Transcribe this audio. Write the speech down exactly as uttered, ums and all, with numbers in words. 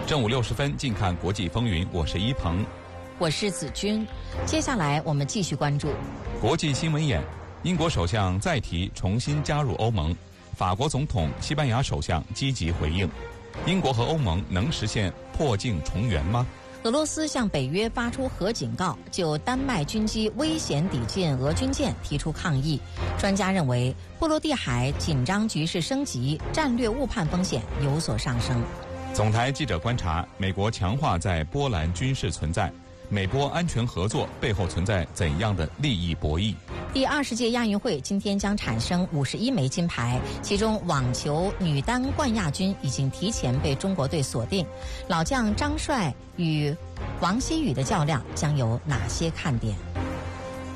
正午六十分，近看国际风云，我是一鹏， 我是子君。接下来我们继续关注国际新闻眼。英国首相再提重新加入欧盟，法国总统、西班牙首相积极回应。英国和欧盟能实现破镜重圆吗？ 俄罗斯向北约发出核警告，就丹麦军机危险抵近俄军舰提出抗议。专家认为，波罗的海紧张局势升级，战略误判风险有所上升。 总台记者观察，美国强化在波兰军事存在，美波安全合作背后存在怎样的利益博弈？ 第二十届亚运会今天将产生五十一枚金牌，其中网球女单冠亚军已经提前被中国队锁定。老将张帅与王曦雨的较量将有哪些看点？